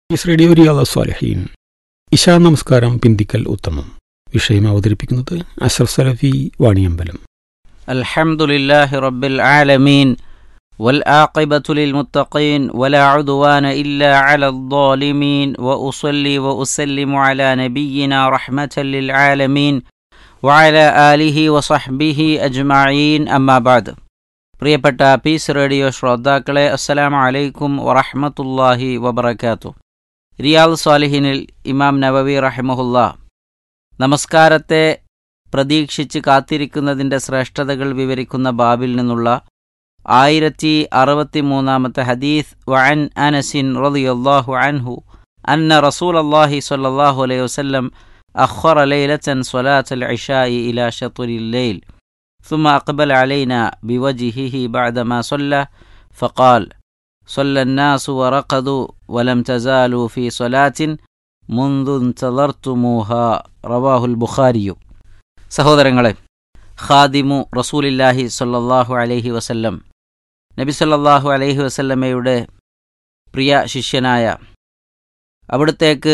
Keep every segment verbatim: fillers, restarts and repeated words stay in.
Piece radio Riyadh സ്വാലിഹീൻ ഇശാ നമസ്കാരം പിന്തിക്കൽ ഉത്തമം. വിഷയം അവതരിപ്പിക്കുന്നത് അഷ്റഫ് സലഫി വാണിയമ്പലം. അൽഹംദുലില്ലാഹി റബ്ബിൽ ആലമീൻ والعاقبة للمتقين ولا عدوان إلا على الظالمين وأصلي وأسلم على نبينا رحمة للعالمين وعلى آله وصحبه أجمعين أما بعد. പ്രിയപ്പെട്ട പീസ് റേഡിയോ ശ്രോതാക്കളെ, അസ്സലാമു അലൈക്കും വറഹ്മത്തുള്ളാഹി വബറകാതുഹു. റിയാദ് സ്വാലിഹീനിൽ ഇമാം നവവി റഹിമഹുല്ലാ നമസ്കാരത്തെ പ്രതീക്ഷിച്ച് കാത്തിരിക്കുന്നതിൻ്റെ ശ്രേഷ്ഠതകൾ വിവരിക്കുന്ന ബാബിൽ നിന്നുള്ള ആയിരത്തി അറുപത്തി മൂന്നാമത്തെ ഹദീസ്. വഅൻ അനസിൻ റളിയല്ലാഹു അൻഹു അന്ന റസൂലല്ലാഹി സ്വല്ലല്ലാഹു അലൈഹി വസല്ലം അഖറ ലൈലതൻ സ്വലാത്തൽ ഇശാഇ ഇലാ ശത്രിൽ ലൈൽ ثم أقبل علينا بوجهه بعدما صلى فقال صلى الناس ورقدوا ولم تزالوا في صلاة منذ انتظرتموها رواه البخاري. സഹോദരങ്ങളെ, ഖാദിമു റസൂലില്ലാഹി സ്വല്ലല്ലാഹു അലൈഹി വസല്ലം നബി സല്ലല്ലാഹു അലൈഹി വസല്ലമയുടെ പ്രിയ ശിഷ്യനായ, അവിടുത്തേക്ക്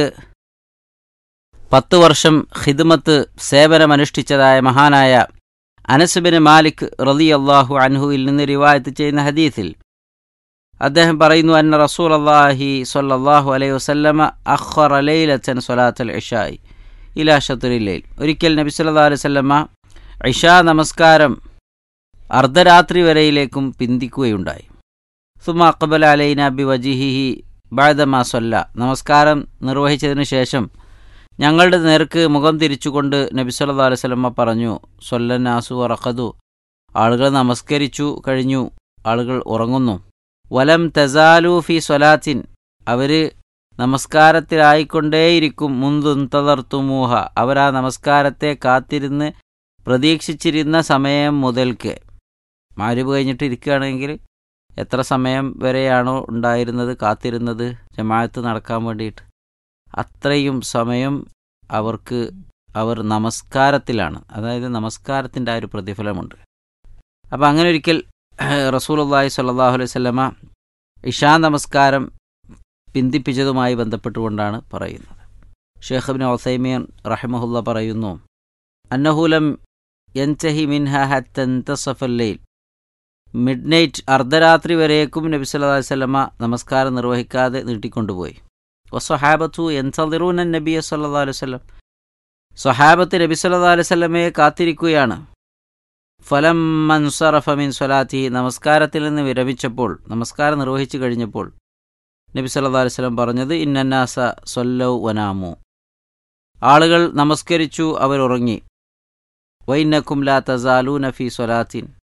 പത്ത് വർഷം ഖിദ്മത്ത് സേവനമനുഷ്ഠിച്ചതായ മഹാനായ അനസ് ബിൻ മാലിക് റളിയല്ലാഹു അൻഹുവിൽ നിന്ന് റിവായത്ത് ചെയ്യുന്ന ഹദീസിൽ അദ്ദേഹം പറയുന്നു, അന്ന റസൂലല്ലാഹി സ്വല്ലല്ലാഹു അലൈഹി വസല്ലമ അഖറ ലൈലതൻ സ്വലാത്തൽ ഇശാഇ ഇലാ ശത്രിൽ ലൈൽ. ഒരിക്കൽ നബി സല്ലല്ലാഹു അലൈഹി വസല്ലമ ഇശാ നമസ്കാരം അർദ്ധരാത്രി വരെയിലേക്കും പിന്തിക്കുകയുണ്ടായി. സുമ്മ അഖ്ബല അലൈനാ ബിവജിഹിഹി ബഅദമാ സ്വല്ല. നമസ്കാരം നിർവഹിച്ചതിനു ശേഷം ഞങ്ങളുടെ നേർക്ക് മുഖം തിരിച്ചുകൊണ്ട് നബി സല്ലല്ലാഹു അലൈഹി വസല്ലമ പറഞ്ഞു, സ്വല്ലന്നാസു വറഖദു. ആളുകൾ നമസ്കരിച്ചു കഴിഞ്ഞു, ആളുകൾ ഉറങ്ങുന്നു. വലം തസാലു ഫി സ്വലാത്തിൻ. അവർ നമസ്കാരത്തിലായിക്കൊണ്ടേയിരിക്കും. മുൻതുന്തദർത്തുമൂഹ. അവർ ആ നമസ്കാരത്തെ കാത്തിരുന്ന് പ്രതീക്ഷിച്ചിരുന്ന സമയം മുതൽക്ക്. മഗ്‌രിബ് കഴിഞ്ഞിട്ട് ഇരിക്കുകയാണെങ്കിൽ എത്ര സമയം വരെയാണോ ഉണ്ടായിരുന്നത് കാത്തിരുന്നത് ജമാഅത്ത് നടക്കാൻ വേണ്ടിയിട്ട്, അത്രയും സമയം അവർക്ക് അവർ നമസ്കാരത്തിലാണ്. അതായത് നമസ്കാരത്തിൻ്റെ ആ ഒരു പ്രതിഫലമുണ്ട്. അപ്പോൾ അങ്ങനെ ഒരിക്കൽ റസൂലുള്ളാഹി സ്വല്ലല്ലാഹു അലൈഹി വസല്ലമ ഇശാ നമസ്കാരം പിന്തിപ്പിച്ചതുമായി ബന്ധപ്പെട്ടുകൊണ്ടാണ് പറയുന്നത്. ഷെയ്ഖ് ഇബ്നു ഉസൈമീൻ റഹിമഹുല്ല പറയുന്നു, അന്നഹു ലം യൻതഹി മിൻഹാ ഹത്താ ഇൻതസഫൽ ലൈൽ. മിഡ് നൈറ്റ് അർദ്ധരാത്രി വരേക്കും നബി സല്ലല്ലാഹു അലൈഹി വസല്ലമ നമസ്കാരം നിർവഹിക്കാതെ നീട്ടിക്കൊണ്ടുപോയി. വസ്വഹാബത്തു യൻതളിറൂന നബിയ സല്ലല്ലാഹു അലൈഹി വസല്ലം. സ്വഹാബത്ത് നബി സല്ലല്ലാഹു അലൈഹി വസല്ലമയെ കാത്തിരിക്കുകയാണ്. ഫലമ്മ ഇൻസറഫ മിൻ സ്വലാത്തിഹി. നമസ്കാരത്തിൽ നിന്ന് വിരമിച്ചപ്പോൾ, നമസ്കാരം നിർവഹിച്ചു കഴിഞ്ഞപ്പോൾ നബി സല്ലല്ലാഹു അലൈഹി വസല്ലം പറഞ്ഞത്, ഇന്നന്നാസ സ്വല്ലൗ വനാമു. ആളുകൾ നമസ്കരിച്ചു, അവരുറങ്ങി. വൈന്നക്കും ലാ തസാലൂന ഫീ സ്വലാത്തിൻ.